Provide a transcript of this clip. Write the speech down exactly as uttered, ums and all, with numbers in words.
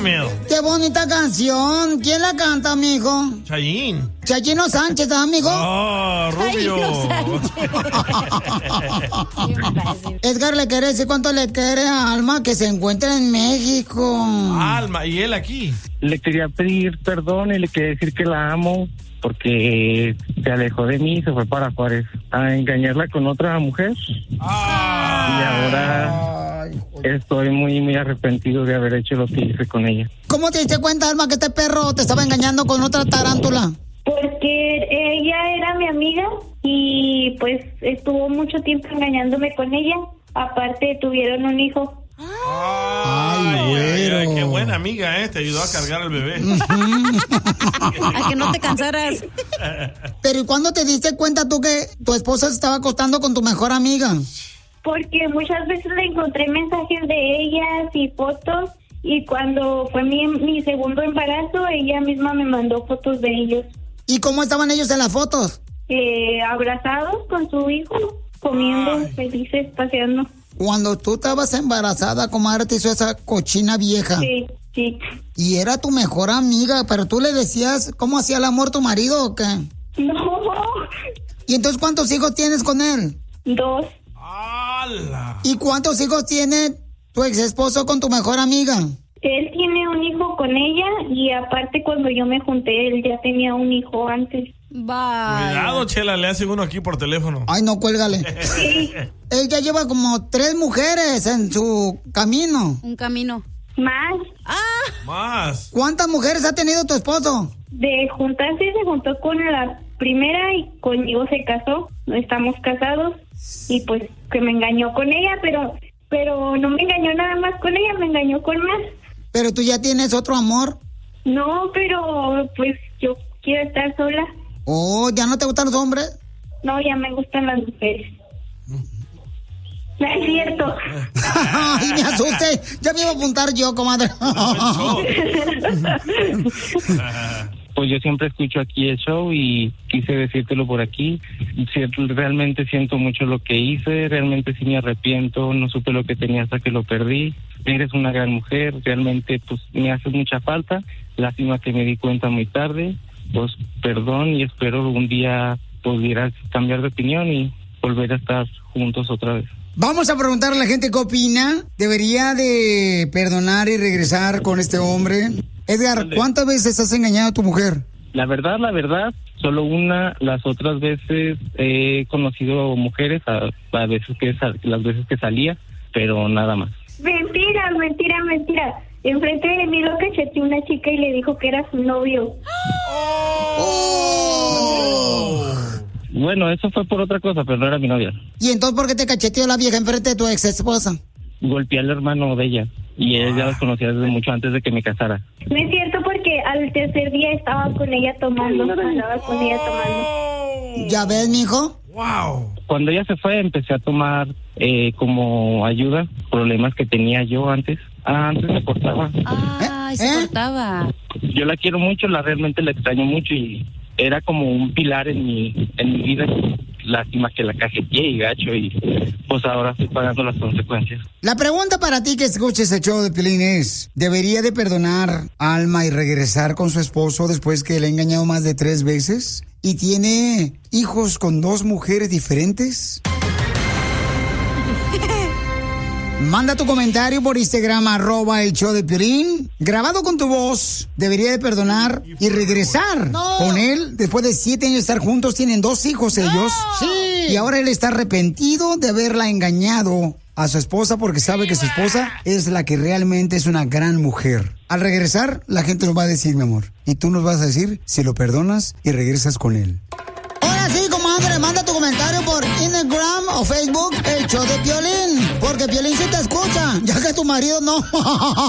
miedo. Qué bonita canción. ¿Quién la canta, mijo? Chayín. Chayino Sánchez, amigo. Oh, Rubio. Edgar le quiere decir cuánto le quiere a Alma, que se encuentra en México. Alma, ¿y él aquí? Le quería pedir perdón y le quería decir que la amo porque se alejó de mí y se fue para Juárez a engañarla con otra mujer. Ah. Y ahora estoy muy, muy arrepentido de haber hecho lo que hice con ella. ¿Cómo te diste cuenta, Alma, que este perro te estaba engañando con otra tarántula? Porque ella era mi amiga y pues estuvo mucho tiempo engañándome con ella. Aparte tuvieron un hijo. Ay, güero. Ay, ay, qué buena amiga, ¿eh? Te ayudó a cargar al bebé. A que no te cansaras. Pero ¿y cuándo te diste cuenta tú que tu esposa se estaba acostando con tu mejor amiga? Porque muchas veces le encontré mensajes de ellas y fotos. Y cuando fue mi, mi segundo embarazo, ella misma me mandó fotos de ellos. ¿Y cómo estaban ellos en las fotos? Eh, abrazados con su hijo, comiendo, ay, felices, paseando. Cuando tú estabas embarazada, comadre, te hizo esa cochina vieja. Sí, sí. Y era tu mejor amiga, pero tú le decías cómo hacía el amor tu marido o qué? No. ¿Y entonces cuántos hijos tienes con él? Dos. ¡Hala! ¿Y cuántos hijos tiene tu ex esposo con tu mejor amiga? Él tiene un hijo con ella y aparte cuando yo me junté, él ya tenía un hijo antes. Bye. Cuidado, Chela, le hace uno aquí por teléfono. Ay, no, cuélgale. Sí. Él ya lleva como tres mujeres en su camino. Un camino. Más. Ah. Más. ¿Cuántas mujeres ha tenido tu esposo? De juntarse se juntó con la primera y conmigo se casó. Estamos casados y pues que me engañó con ella, pero pero no me engañó nada más con ella, me engañó con más. ¿Pero tú ya tienes otro amor? No, pero pues yo quiero estar sola. Oh, ¿ya no te gustan los hombres? No, ya me gustan las mujeres. No es cierto. Ay, me asusté. Ya me iba a apuntar yo, comadre. Pues yo siempre escucho aquí el show y quise decírtelo por aquí. Realmente siento mucho lo que hice, realmente sí me arrepiento, no supe lo que tenía hasta que lo perdí. Eres una gran mujer, realmente pues me hace mucha falta. Lástima que me di cuenta muy tarde. Pues perdón y espero un día pudieras cambiar de opinión y volver a estar juntos otra vez. Vamos a preguntarle a la gente qué opina. ¿Debería de perdonar y regresar con este hombre? Edgar, ¿cuántas veces has engañado a tu mujer? La verdad, la verdad, solo una. Las otras veces he conocido mujeres, a, a veces que las veces que salía, pero nada más. Mentira, mentira, mentira. Enfrente de mí lo cacheteó una chica y le dijo que era su novio. ¡Oh! Bueno, eso fue por otra cosa, pero no era mi novia. ¿Y entonces por qué te cacheteó la vieja enfrente de tu ex esposa? Golpeé al hermano de ella y ella ya los conocía desde mucho antes de que me casara. No es cierto porque al tercer día estaba con ella tomando, andaba con ella tomando. ¿Ya ves, mijo? Wow. Cuando ella se fue empecé a tomar eh, como ayuda problemas que tenía yo antes. Ah, antes me cortaba. Ay, se ¿Eh? cortaba. Yo la quiero mucho, la realmente la extraño mucho y era como un pilar en mi en mi vida. Lástima que la cajeteé y gacho y pues ahora estoy pagando las consecuencias. La pregunta para ti que escuches el show de Piolín es, ¿debería de perdonar a Alma y regresar con su esposo después que le ha engañado más de tres veces? ¿Y tiene hijos con dos mujeres diferentes? Manda tu comentario por Instagram, arroba el show de Piolín. Grabado con tu voz, debería de perdonar y regresar no. con él. Después de siete años de estar juntos, tienen dos hijos ellos. No. Sí. Y ahora él está arrepentido de haberla engañado a su esposa porque sabe que su esposa es la que realmente es una gran mujer. Al regresar, la gente nos va a decir, mi amor. Y tú nos vas a decir si lo perdonas y regresas con él. Ahora sí, comadre, manda tu comentario por Instagram o Facebook, el show de Piolín. Porque Piolín sí te escucha, ya que tu marido no.